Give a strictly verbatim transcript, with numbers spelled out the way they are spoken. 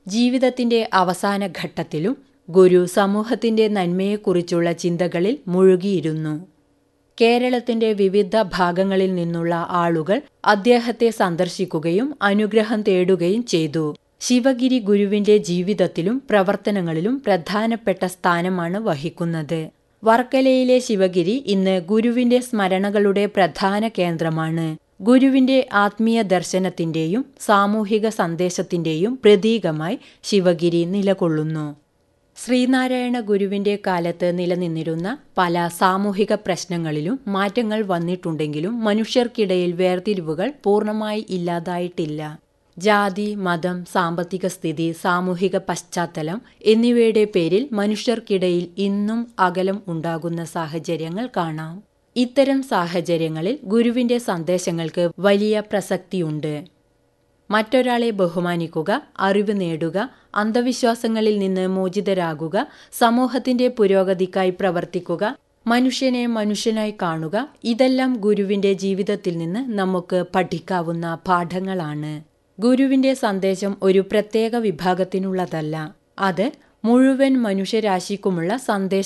ജീവിതത്തിന്റെ അവസാന ഘട്ടത്തിലും ഗുരു സമൂഹത്തിന്റെ നന്മയെക്കുറിച്ചുള്ള ചിന്തകളിൽ മുഴുകിയിരുന്നു. കേരളത്തിന്റെ വിവിധ ഭാഗങ്ങളിൽ നിന്നുള്ള ആളുകൾ അദ്ദേഹത്തെ സന്ദർശിക്കുകയും അനുഗ്രഹം തേടുകയും ചെയ്തു. ശിവഗിരി ഗുരുവിന്റെ ജീവിതത്തിലും പ്രവർത്തനങ്ങളിലും പ്രധാനപ്പെട്ട സ്ഥാനമാണ് വഹിക്കുന്നത്. വർക്കലയിലെ ശിവഗിരി ഇന്ന് ഗുരുവിന്റെ സ്മരണകളുടെ പ്രധാന കേന്ദ്രമാണ്. ഗുരുവിന്റെ ആത്മീയ ദർശനത്തിന്റെയും സാമൂഹിക സന്ദേശത്തിന്റെയും പ്രതീകമായി ശിവഗിരി നിലകൊള്ളുന്നു. ശ്രീനാരായണ ഗുരുവിന്റെ കാലത്ത് നിലനിന്നിരുന്ന പല സാമൂഹിക പ്രശ്നങ്ങളിലും മാറ്റങ്ങൾ വന്നിട്ടുണ്ടെങ്കിലും മനുഷ്യർക്കിടയിൽ വേർതിരിവുകൾ പൂർണ്ണമായി ഇല്ലാതായിട്ടില്ല. ജാതി, മതം, സാമ്പത്തിക സ്ഥിതി, സാമൂഹിക പശ്ചാത്തലം എന്നിവയുടെ പേരിൽ മനുഷ്യർക്കിടയിൽ ഇന്നും അകലം ഉണ്ടാകുന്ന സാഹചര്യങ്ങൾ കാണാം. ഇത്തരം സാഹചര്യങ്ങളിൽ ഗുരുവിന്റെ സന്ദേശങ്ങൾക്ക് വലിയ പ്രസക്തിയുണ്ട്. മറ്റൊരാളെ ബഹുമാനിക്കുക, അറിവ് നേടുക, അന്ധവിശ്വാസങ്ങളിൽ നിന്ന് മോചിതരാകുക, സമൂഹത്തിന്റെ പുരോഗതിക്കായി പ്രവർത്തിക്കുക, മനുഷ്യനെ മനുഷ്യനായി കാണുക, ഇതെല്ലാം ഗുരുവിന്റെ ജീവിതത്തിൽ നിന്ന് നമുക്ക് പഠിക്കാവുന്ന പാഠങ്ങളാണ്. ഗുരുവിന്റെ സന്ദേശം ഒരു പ്രത്യേക വിഭാഗത്തിനുള്ളതല്ല. അത് മുഴുവൻ മനുഷ്യരാശിക്കുമുള്ള സന്ദേശം